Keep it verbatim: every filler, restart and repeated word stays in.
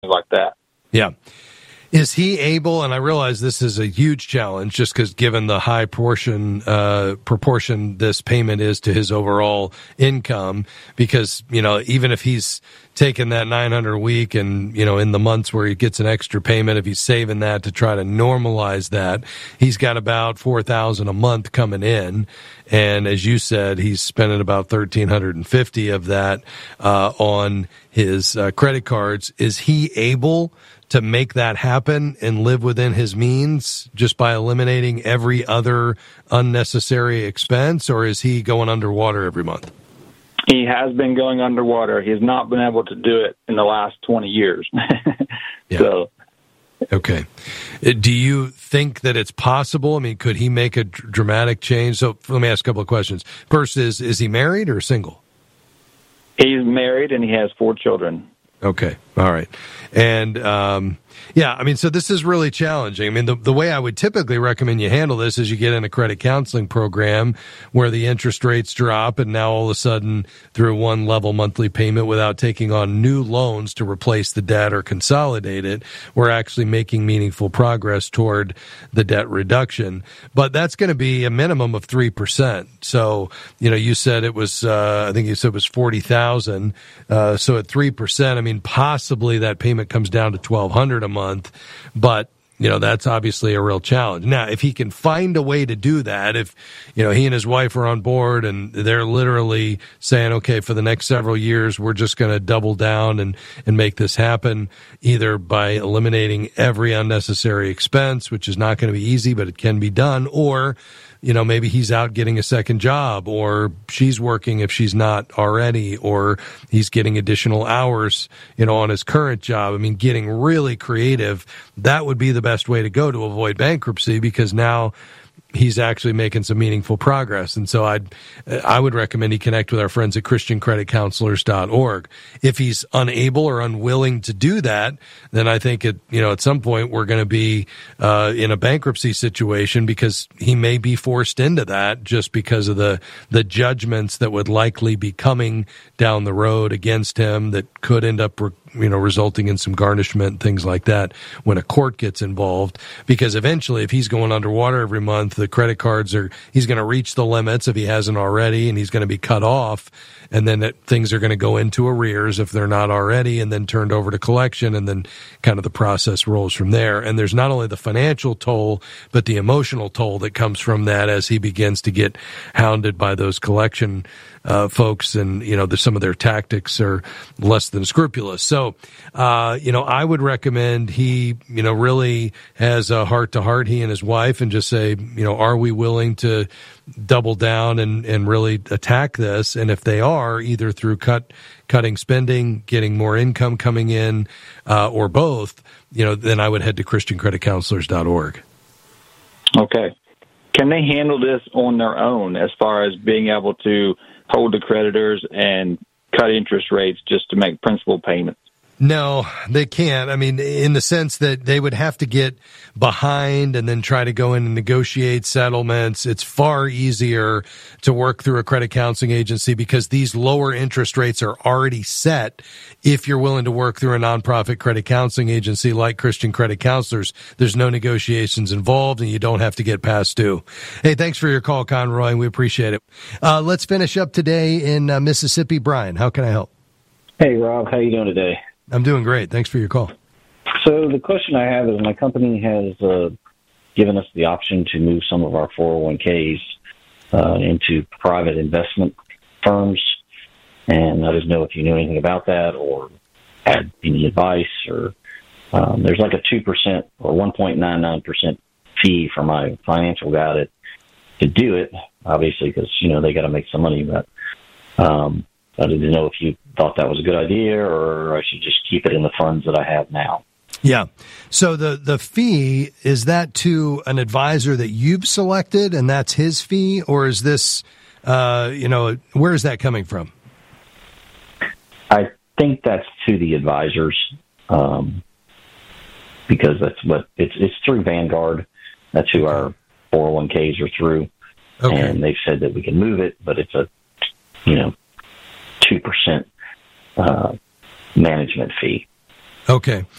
like that. Yeah. Is he able, and I realize this is a huge challenge just because given the high portion, uh, proportion this payment is to his overall income, because, you know, even if he's taking that nine hundred a week and, you know, in the months where he gets an extra payment, if he's saving that to try to normalize that, he's got about four thousand a month coming in. And as you said, he's spending about one thousand three hundred fifty of that, uh, on his uh, credit cards. Is he able to make that happen and live within his means just by eliminating every other unnecessary expense, or is he going underwater every month? He has been going underwater. He has not been able to do it in the last twenty years. Yeah. So, okay. Do you think that it's possible? I mean, could he make a dr- dramatic change? So let me ask a couple of questions. First is, is he married or single? He's married and he has four children. Okay. All right. And, um, yeah, I mean, so this is really challenging. I mean, the, the way I would typically recommend you handle this is you get in a credit counseling program where the interest rates drop, and now all of a sudden through one level monthly payment without taking on new loans to replace the debt or consolidate it, we're actually making meaningful progress toward the debt reduction. But that's going to be a minimum of three percent. So, you know, you said it was, uh, I think you said it was forty thousand. Uh, so at three percent, I mean, possibly that payment comes down to twelve hundred a month, but you know, that's obviously a real challenge. Now, if he can find a way to do that, if, you know, he and his wife are on board and they're literally saying, okay, for the next several years, we're just going to double down and, and make this happen, either by eliminating every unnecessary expense, which is not going to be easy, but it can be done, or, you know, maybe he's out getting a second job, or she's working if she's not already, or he's getting additional hours, you know, on his current job. I mean, getting really creative, that would be the best way to go to avoid bankruptcy, because now he's actually making some meaningful progress. And so I'd, I would recommend he connect with our friends at Christian Credit Counselors dot org. If he's unable or unwilling to do that, then I think at, you know, at some point we're going to be, uh, in a bankruptcy situation, because he may be forced into that just because of the, the judgments that would likely be coming down the road against him that could end up, you know, resulting in some garnishment, things like that when a court gets involved. Because eventually, if he's going underwater every month, the credit cards are, he's going to reach the limits if he hasn't already, and he's going to be cut off. And then that, things are going to go into arrears if they're not already, and then turned over to collection, and then kind of the process rolls from there. And there's not only the financial toll, but the emotional toll that comes from that as he begins to get hounded by those collection uh, folks, and, you know, the, some of their tactics are less than scrupulous. So, uh, you know, I would recommend he, you know, really has a heart to heart, he and his wife, and just say, you know, are we willing to double down and, and really attack this? And if they are, either through cut, cutting spending, getting more income coming in, uh, or both, you know, then I would head to Christian Credit Counselors dot org. Okay. Can they handle this on their own as far as being able to hold the creditors and cut interest rates just to make principal payments? No, they can't. I mean, in the sense that they would have to get behind and then try to go in and negotiate settlements. It's far easier to work through a credit counseling agency because these lower interest rates are already set. If you're willing to work through a nonprofit credit counseling agency like Christian Credit Counselors, there's no negotiations involved and you don't have to get past due. Hey, thanks for your call, Conroy. We appreciate it. Uh, let's finish up today in uh, Mississippi. Brian, how can I help? Hey, Rob. How you doing today? I'm doing great. Thanks for your call. So the question I have is my company has uh, given us the option to move some of our four oh one k's uh, into private investment firms. And I didn't know if you knew anything about that or had any advice. Or um, there's like a two percent or one point nine nine percent fee for my financial guy to, to do it, obviously, because, you know, they got to make some money. But um, I didn't know if you thought that was a good idea or I should just keep it in the funds that I have now. Yeah. So the, the fee, is that to an advisor that you've selected and that's his fee? Or is this, uh, you know, where is that coming from? I think that's to the advisors um, because that's what it's, it's through Vanguard. That's who our four oh one k's are through. Okay. And they've said that we can move it, but it's a, you know, two percent uh, management fee. Okay.